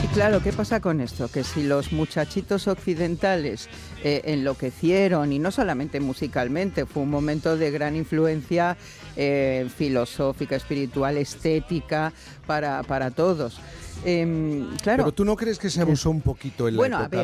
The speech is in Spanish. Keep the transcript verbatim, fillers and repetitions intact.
claro, ¿qué pasa con esto? Que si los muchachitos occidentales eh, enloquecieron, y no solamente musicalmente, fue un momento de gran influencia eh, filosófica, espiritual, estética, para, para todos. Eh, claro. Pero ¿tú no crees que se abusó un poquito en la bueno, época a ver,